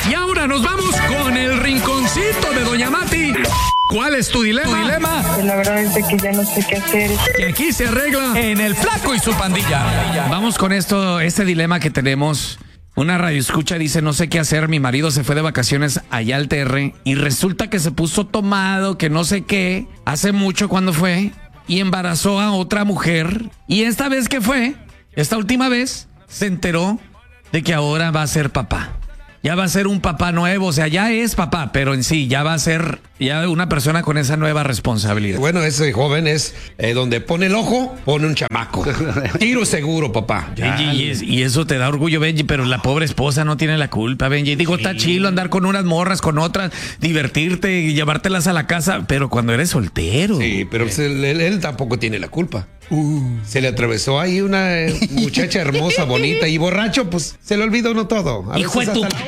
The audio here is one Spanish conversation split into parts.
Y ahora nos vamos con el rinconcito de Doña Mati. ¿Cuál es tu dilema? Pues la verdad es de que ya no sé qué hacer. Que aquí se arregla En el Flaco y su pandilla. Vamos con este dilema que tenemos. Una radioescucha dice, no sé qué hacer, mi marido se fue de vacaciones allá al TR y resulta que se puso tomado, que no sé qué, hace mucho cuando fue, y embarazó a otra mujer. Y esta vez que fue, esta última vez, se enteró de que ahora va a ser papá. Ya va a ser un papá nuevo, o sea, ya es papá, pero en sí ya va a ser ya una persona con esa nueva responsabilidad. Bueno, ese joven es donde pone el ojo, pone un chamaco. Tiro seguro, papá. Benji, y eso te da orgullo, Benji, pero la pobre esposa no tiene la culpa, Benji. Digo, está chilo andar con unas morras, con otras, divertirte y llevártelas a la casa, pero cuando eres soltero. Sí, pero él tampoco tiene la culpa. Se le atravesó ahí una muchacha hermosa, bonita y borracho, pues se le olvidó uno todo. A Hijo de veces tu... hasta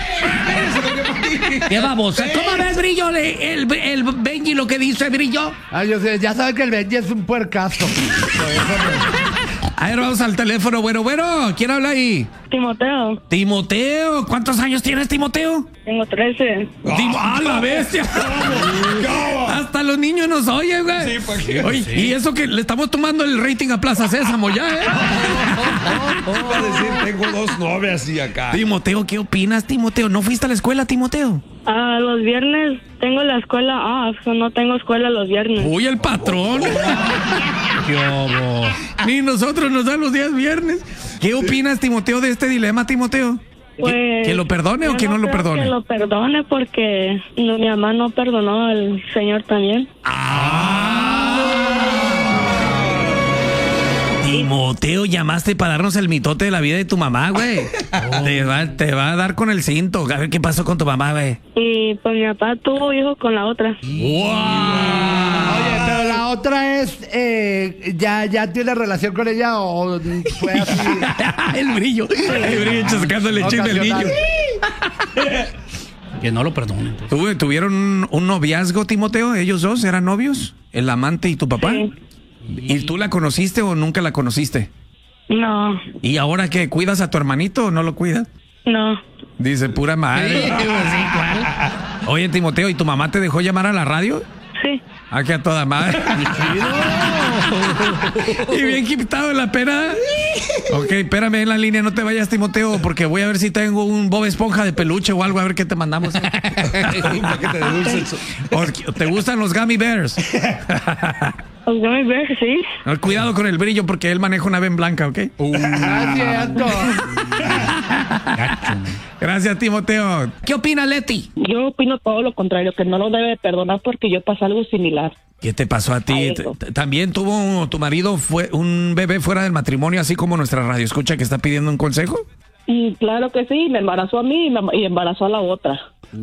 ¿Qué vamos? ¿Cómo ves, Brillo? El Benji lo que dice, Brillo. Yo sé, ya sabes que el Benji es un puercazo. A ver, vamos al teléfono. Bueno, ¿quién habla ahí? Timoteo, Timoteo. ¿Cuántos años tienes, Timoteo? tengo 13. ¡Ah, la bestia! Hasta los niños nos oyen, güey. Oye, y eso que le estamos tomando el rating a Plaza Sésamo ya, ¿eh? iba a decir, tengo 2 novias y acá. Timoteo, ¿qué opinas, Timoteo? ¿No fuiste a la escuela, Timoteo? Los viernes tengo la escuela off, no tengo escuela los viernes. Uy, el patrón. Ni nosotros nos dan los días viernes. ¿Qué opinas, Timoteo, de este dilema, Timoteo? Pues, ¿Que lo perdone o yo que no lo creo perdone? Que lo perdone porque mi mamá no perdonó al señor también. Timoteo, llamaste para darnos el mitote de la vida de tu mamá, güey. Te va a dar con el cinto. A ver qué pasó con tu mamá, güey. Y pues mi papá tuvo hijos con la otra. Oye, pero la otra es, ¿ya tiene relación con ella o fue así? el brillo chascándole el chisme al niño. Que no lo perdonen. ¿Tuvieron un noviazgo, Timoteo? ¿Ellos dos eran novios? ¿El amante y tu papá? Sí. ¿Y tú la conociste o nunca la conociste? No, ¿Y ahora qué? ¿Cuidas a tu hermanito o no lo cuidas? no. Dice, pura madre. Oye, Timoteo, ¿y tu mamá te dejó llamar a la radio? Sí. Aquí a toda madre. Y bien quitado la pena. Ok, espérame en la línea, no te vayas, Timoteo, porque voy a ver si tengo un Bob Esponja de peluche o algo, a ver qué te mandamos. Un paquete de dulces. ¿O te gustan los Gummy Bears? Pues yo me veo que sí. Cuidado con el brillo porque él maneja una ven blanca, ¿ok? Cierto. Gracias, Timoteo. ¿Qué opina Leti? Yo opino todo lo contrario, que no lo debe perdonar porque yo pasé algo similar. ¿Qué te pasó a ti? ¿También tuvo tu marido un bebé fuera del matrimonio, así como nuestra radio escucha que está pidiendo un consejo? Y claro que sí, me embarazó a mí y embarazó a la otra.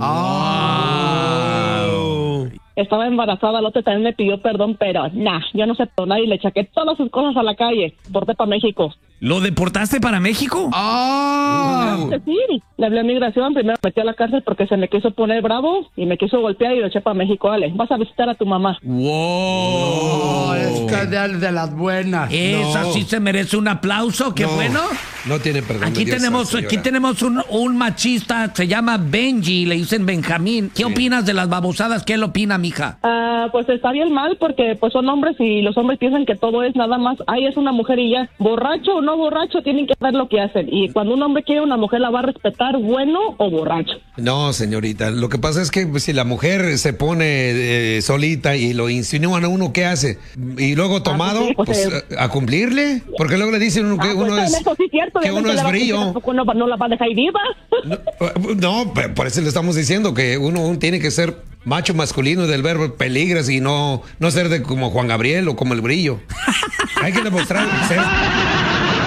Estaba embarazada, la otra también me pidió perdón, pero yo no sé perdonar y le echaqué todas sus cosas a la calle. Porté para México. ¿Lo deportaste para México? Sí, le hablé a migración, primero me metí a la cárcel porque se me quiso poner bravo y me quiso golpear y lo eché para México. Dale, vas a visitar a tu mamá. ¡Wow! Es de las buenas. Esa sí se merece un aplauso, qué bueno. No tiene perdón. Aquí de Dios, tenemos un machista, se llama Benji, le dicen Benjamín. ¿Qué opinas de las babosadas? ¿Qué él opina, mija? Pues está bien mal porque pues son hombres y los hombres piensan que todo es nada más, es una mujer y ya, borracho o no borracho, tienen que saber lo que hacen. Y cuando un hombre quiere a una mujer la va a respetar, bueno o borracho. No, señorita, lo que pasa es que pues, si la mujer se pone solita y lo insinúan a uno, ¿qué hace? Y luego tomado, pues a cumplirle, porque luego le dicen uno que uno es... Eso sí es cierto, que uno es brillo. No la va a dejar ir viva. No, por eso le estamos diciendo que uno tiene que ser macho masculino del verbo peligras y no ser como Juan Gabriel o como el brillo. Hay que demostrar ser...